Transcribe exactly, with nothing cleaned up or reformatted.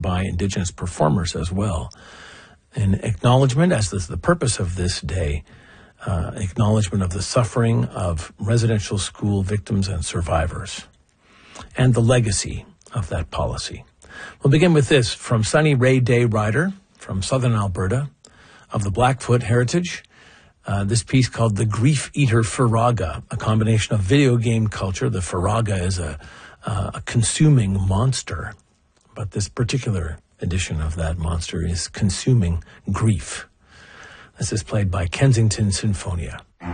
by Indigenous performers as well. In acknowledgement, as is the purpose of this day, uh, acknowledgement of the suffering of residential school victims and survivors, and the legacy of that policy. We'll begin with this from Sunny Ray Day Ryder from southern Alberta of the Blackfoot heritage. Uh, this piece called The Grief Eater Faraga, a combination of video game culture. The Faraga is a, uh, a consuming monster, but this particular edition of that monster is consuming grief. This is played by Kensington Sinfonia.